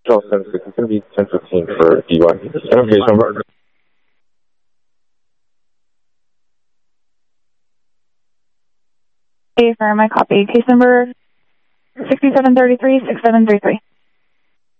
Charles 76, it's going to be 1015 for DUI. Identification number. Affirm, I copy. Case number 6733-6733.